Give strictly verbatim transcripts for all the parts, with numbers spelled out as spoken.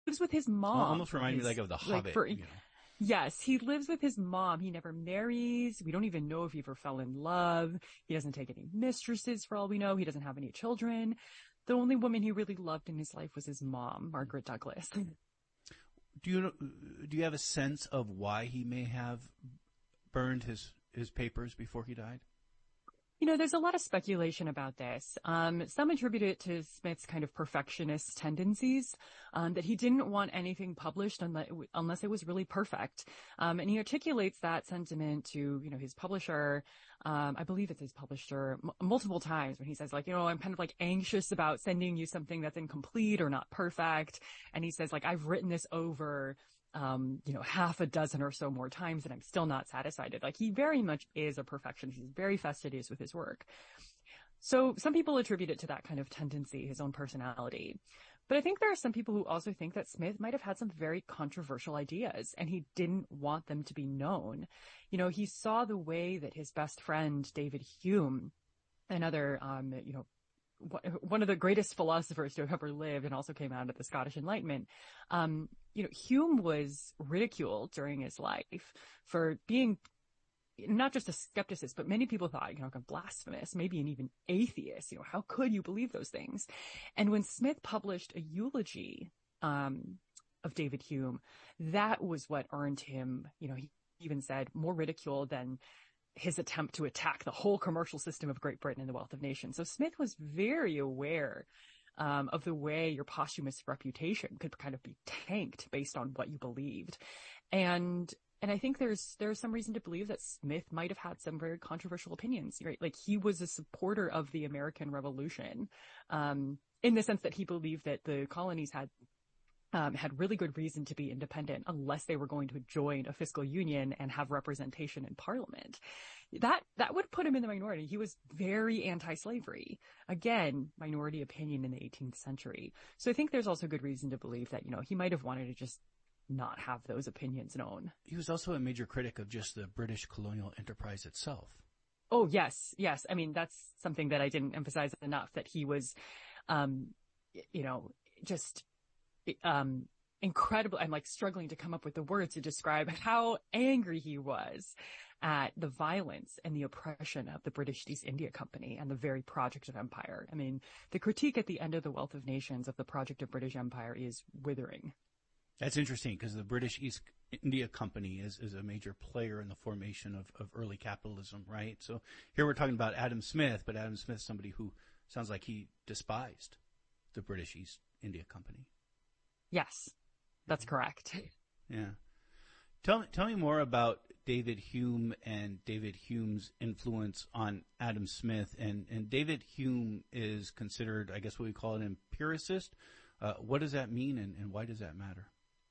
with his mom. Almost remind me like of the like Hobbit, for, you know. Yes, he lives with his mom. He never marries. We don't even know if he ever fell in love. He doesn't take any mistresses for all we know. He doesn't have any children. The only woman he really loved in his life was his mom, Margaret Douglas. Do you do you have a sense of why he may have burned his his papers before he died? You know, there's a lot of speculation about this. Um, some attribute it to Smith's kind of perfectionist tendencies, um, that he didn't want anything published unless, unless it was really perfect. Um, and he articulates that sentiment to, you know, his publisher. Um, I believe it's his publisher m- multiple times when he says, like, you know, I'm kind of like anxious about sending you something that's incomplete or not perfect. And he says, like, I've written this over um, you know, half a dozen or so more times and I'm still not satisfied. Like, he very much is a perfectionist. He's very fastidious with his work. So some people attribute it to that kind of tendency, his own personality. But I think there are some people who also think that Smith might have had some very controversial ideas and he didn't want them to be known. You know, he saw the way that his best friend, David Hume, another, um, you know, one of the greatest philosophers to have ever lived and also came out of the Scottish Enlightenment. Um, you know, Hume was ridiculed during his life for being not just a skepticist, but many people thought, you know, a blasphemous, maybe an even atheist. You know, how could you believe those things? And when Smith published a eulogy, um, of David Hume, that was what earned him, you know, he even said more ridicule than his attempt to attack the whole commercial system of Great Britain and the wealth of nations. So Smith was very aware um, of the way your posthumous reputation could kind of be tanked based on what you believed. And and I think there's there's some reason to believe that Smith might have had some very controversial opinions, right? Like, he was a supporter of the American Revolution, um, in the sense that he believed that the colonies had Um, had really good reason to be independent unless they were going to join a fiscal union and have representation in parliament. That, that would put him in the minority. He was very anti-slavery. Again, minority opinion in the eighteenth century. So I think there's also good reason to believe that, you know, he might have wanted to just not have those opinions known. He was also a major critic of just the British colonial enterprise itself. Oh, yes, yes. I mean, that's something that I didn't emphasize enough, that he was, um, you know, just um incredible. I'm like struggling to come up with the words to describe how angry he was at the violence and the oppression of the British East India Company and the very project of empire. I mean, the critique at the end of The Wealth of Nations of the project of British Empire is withering. That's interesting, because the British East India Company is, is a major player in the formation of, of early capitalism, right? So here we're talking about Adam Smith, but Adam Smith, somebody who sounds like he despised the British East India Company. Yes, that's correct. Yeah. Tell me, tell me more about David Hume and David Hume's influence on Adam Smith. And, and David Hume is considered, I guess, what we call an empiricist. Uh, what does that mean, and, and why does that matter?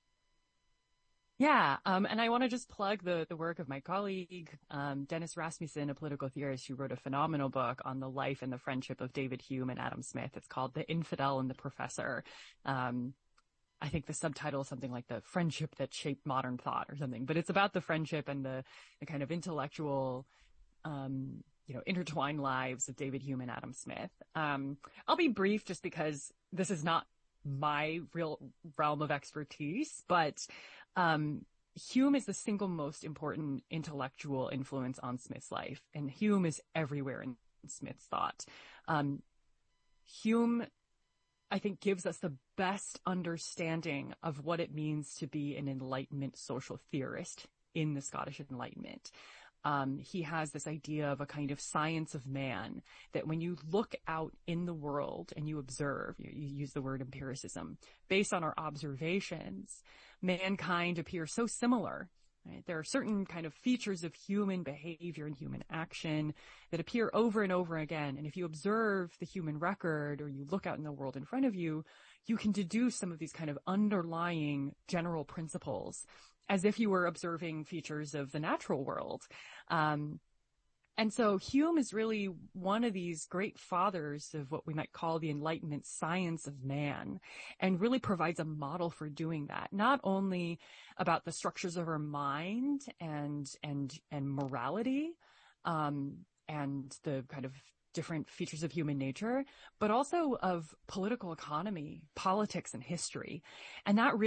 Yeah, um, and I want to just plug the, the work of my colleague, um, Dennis Rasmussen, a political theorist who wrote a phenomenal book on the life and the friendship of David Hume and Adam Smith. It's called The Infidel and the Professor. Um, I think the subtitle is something like The Friendship That Shaped Modern Thought or something, but it's about the friendship and the, the kind of intellectual, um, you know, intertwined lives of David Hume and Adam Smith. Um, I'll be brief just because this is not my real realm of expertise, but, um, Hume is the single most important intellectual influence on Smith's life, and Hume is everywhere in Smith's thought. Um, Hume, I think, gives us the best understanding of what it means to be an Enlightenment social theorist in the Scottish Enlightenment. Um, he has this idea of a kind of science of man, that when you look out in the world and you observe, you, you use the word empiricism, based on our observations, mankind appears so similar. Right? There are certain kind of features of human behavior and human action that appear over and over again. And if you observe the human record or you look out in the world in front of you, you can deduce some of these kind of underlying general principles as if you were observing features of the natural world. Um, and so Hume is really one of these great fathers of what we might call the Enlightenment science of man, and really provides a model for doing that, not only about the structures of our mind and, and, and morality, um, and the kind of different features of human nature, but also of political economy, politics, and history. And that really